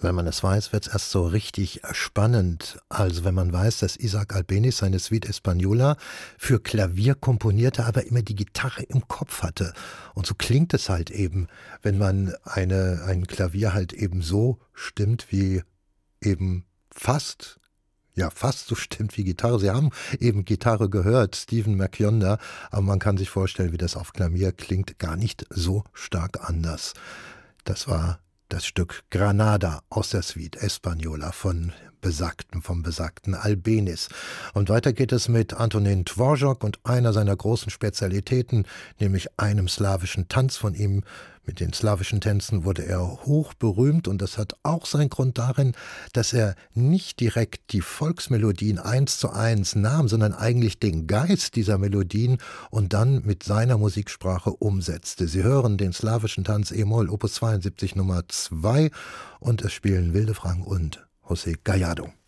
Wenn man es weiß, wird es erst so richtig spannend. Also wenn man weiß, dass Isaac Albéniz seine Suite Española für Klavier komponierte, aber immer die Gitarre im Kopf hatte. Und so klingt es halt eben, wenn man ein Klavier halt eben so stimmt wie eben fast so stimmt wie Gitarre. Sie haben eben Gitarre gehört, Stephen McYonder, aber man kann sich vorstellen, wie das auf Klavier klingt, gar nicht so stark anders. Das war das Stück Granada aus der Suite Española vom besagten Albéniz. Und weiter geht es mit Antonín Dvořák und einer seiner großen Spezialitäten, nämlich einem slawischen Tanz von ihm. Mit den slawischen Tänzen wurde er hoch berühmt und das hat auch seinen Grund darin, dass er nicht direkt die Volksmelodien 1:1 nahm, sondern eigentlich den Geist dieser Melodien und dann mit seiner Musiksprache umsetzte. Sie hören den slawischen Tanz E-Moll, Opus 72 Nummer 2 und es spielen Wilde Frank und José Gallardo.